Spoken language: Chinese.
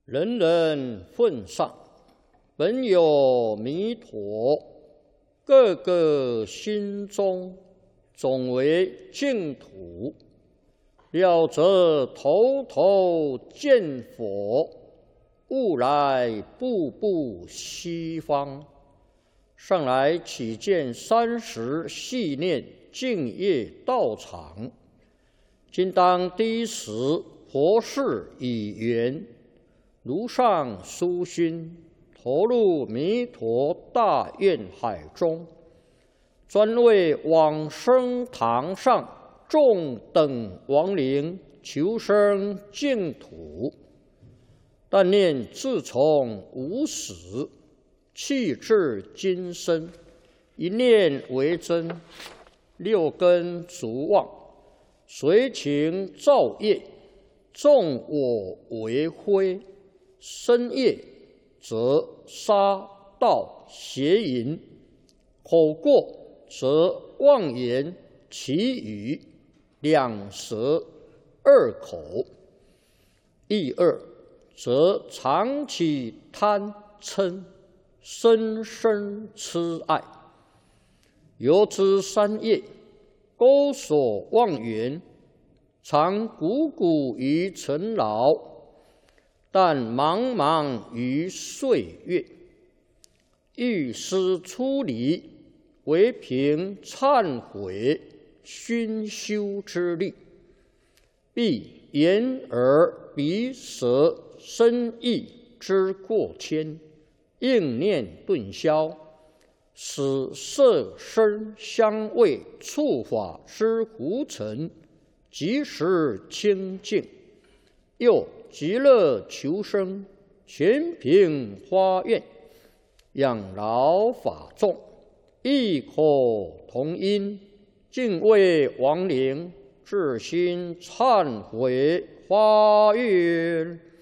人人奉上，本有弥陀，个个心中总为净土。了则头头见佛，悟来步步西方。上来起见30系念净业道场，今当第一时佛事已圆，如上殊心，投入弥陀大愿海中，专为往生堂上众等亡灵求生净土。但念自从无始，气至今生，一念为真，六根逐妄，随情造业，纵我为非，身业则杀盗邪淫，口过则妄言绮语，两舌二口，意二则常起贪嗔，深深痴爱。由之三业，钩锁妄缘，常汩汩于尘劳，但茫茫于岁月。欲思出离，唯凭忏悔熏修之力，必眼耳鼻舌身意之过愆，应念顿消，使色声香味触法之浮尘即时清净。又极乐求生，全凭发愿，养老法众，异口同音，敬畏亡灵，至心忏悔发愿。